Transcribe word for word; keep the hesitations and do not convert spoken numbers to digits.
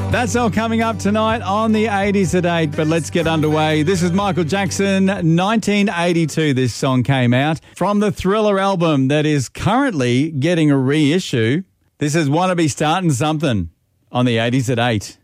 That's all coming up tonight on the eighties at eight, but let's get underway. This is Michael Jackson, nineteen eighty-two. This song came out from the Thriller album that is currently getting a reissue. This is Wanna Be Starting Something on the eighties at eight.